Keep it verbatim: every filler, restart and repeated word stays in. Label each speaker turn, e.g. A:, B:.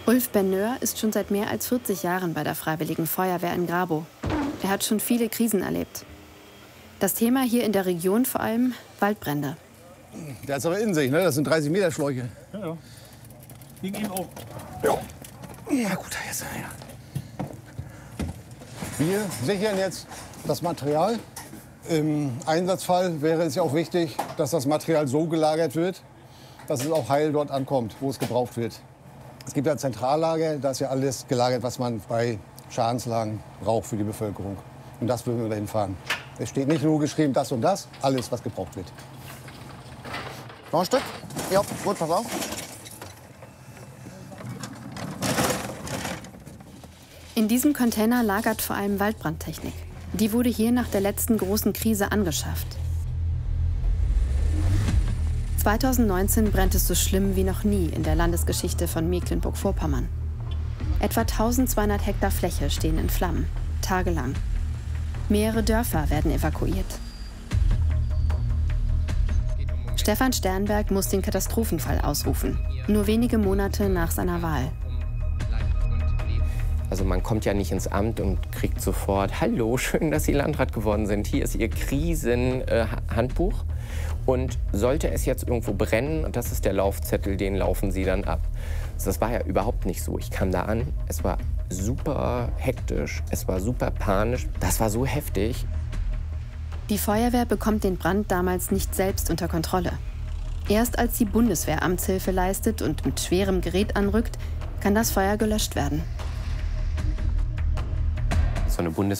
A: Ulf Benneur ist schon seit mehr als vierzig Jahren bei der Freiwilligen Feuerwehr in Grabow. Er hat schon viele Krisen erlebt. Das Thema hier in der Region vor allem Waldbrände.
B: Der hat es aber in sich, ne? Das sind dreißig Meter Schläuche.
C: Ja, ja. Ging ihm auch.
B: Ja. Na gut, jetzt. Ja. Wir sichern jetzt das Material. Im Einsatzfall wäre es ja auch wichtig, dass das Material so gelagert wird, dass es auch heil dort ankommt, wo es gebraucht wird. Es gibt ja ein Zentrallager, da ist ja alles gelagert, was man bei Schadenslagen braucht für die Bevölkerung. Und das würden wir dahin fahren. Es steht nicht nur geschrieben, das und das, alles, was gebraucht wird.
D: Noch ein Stück? Ja, gut, pass auf.
A: In diesem Container lagert vor allem Waldbrandtechnik. Die wurde hier nach der letzten großen Krise angeschafft. zweitausendneunzehn brennt es so schlimm wie noch nie in der Landesgeschichte von Mecklenburg-Vorpommern. Etwa eintausendzweihundert Hektar Fläche stehen in Flammen, tagelang. Mehrere Dörfer werden evakuiert. Stefan Sternberg muss den Katastrophenfall ausrufen, nur wenige Monate nach seiner Wahl.
E: Also man kommt ja nicht ins Amt und kriegt sofort, hallo, schön, dass Sie Landrat geworden sind. Hier ist Ihr Krisenhandbuch. Und sollte es jetzt irgendwo brennen, das ist der Laufzettel, den laufen Sie dann ab. Das war ja überhaupt nicht so. Ich kam da an, es war super hektisch, es war super panisch. Das war so heftig.
A: Die Feuerwehr bekommt den Brand damals nicht selbst unter Kontrolle. Erst als die Bundeswehr Amtshilfe leistet und mit schwerem Gerät anrückt, kann das Feuer gelöscht werden.
E: So eine Bundes